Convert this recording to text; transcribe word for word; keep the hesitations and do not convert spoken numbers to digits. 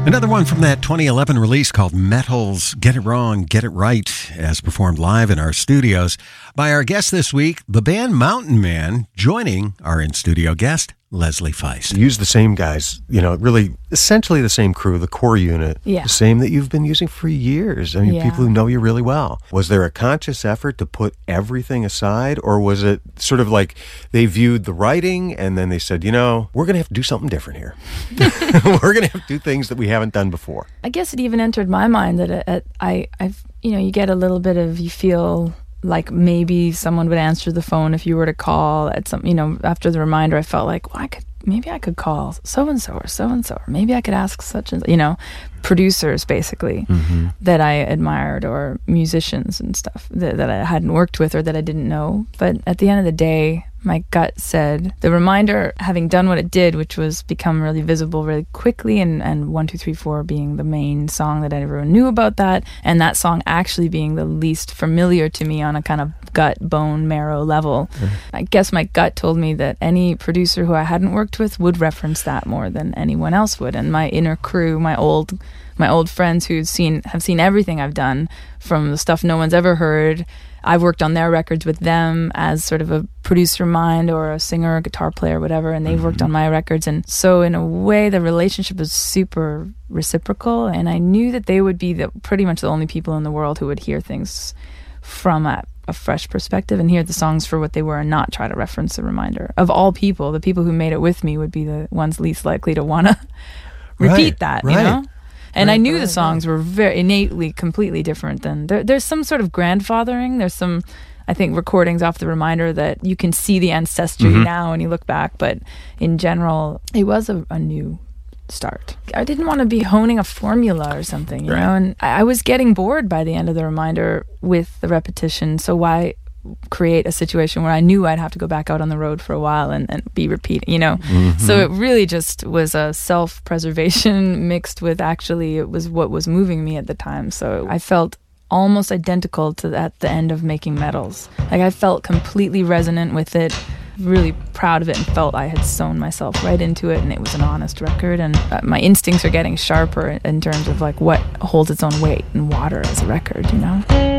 Another one from that twenty eleven release called Metal's Get It Wrong, Get It Right, as performed live in our studios by our guest this week, the band Mountain Man, joining our in-studio guest, Leslie Feist. Use the same guys, you know, really essentially the same crew, the core unit, yeah. the same that you've been using for years. I mean, yeah. people who know you really well. Was there a conscious effort to put everything aside, or was it sort of like they viewed the writing and then they said, you know, we're going to have to do something different here. We're going to have to do things that we haven't done before. I guess it even entered my mind that it, it, I, I've, you know, you get a little bit of, you feel like maybe someone would answer the phone if you were to call at some, you know, after the reminder, I felt like, well, I could, maybe I could call so-and-so or so-and-so, or maybe I could ask such and, you know, producers basically mm-hmm. that I admired, or musicians and stuff that, that I hadn't worked with or that I didn't know. But at the end of the day, my gut said the reminder, having done what it did, which was become really visible really quickly, and, and one two three four being the main song that everyone knew about that, and that song actually being the least familiar to me on a kind of gut, bone, marrow level. Mm-hmm. I guess my gut told me that any producer who I hadn't worked with would reference that more than anyone else would. And my inner crew, my old my old friends who've seen have seen everything I've done, from the stuff no one's ever heard. I've worked on their records with them as sort of a producer mind, or a singer, or guitar player, whatever, and they've mm-hmm. worked on my records. And so in a way, the relationship was super reciprocal, and I knew that they would be the, pretty much the only people in the world who would hear things from a, a fresh perspective and hear the songs for what they were and not try to reference a reminder. Of all people, the people who made it with me would be the ones least likely to want to repeat right, that, right. you know? And right, I knew right, the songs right. were very innately, completely different than... There, there's some sort of grandfathering. There's some, I think, recordings off the reminder that you can see the ancestry mm-hmm. now when you look back. But in general, it was a, a new start. I didn't want to be honing a formula or something, you right. know? And I, I was getting bored by the end of the reminder with the repetition. So why create a situation where I knew I'd have to go back out on the road for a while and, and be repeating, you know? Mm-hmm. So it really just was a self-preservation mixed with, actually, it was what was moving me at the time. So I felt almost identical to at the end of making Metals. Like, I felt completely resonant with it, really proud of it, and felt I had sewn myself right into it, and it was an honest record. And uh, my instincts are getting sharper in terms of like what holds its own weight in water as a record, you know?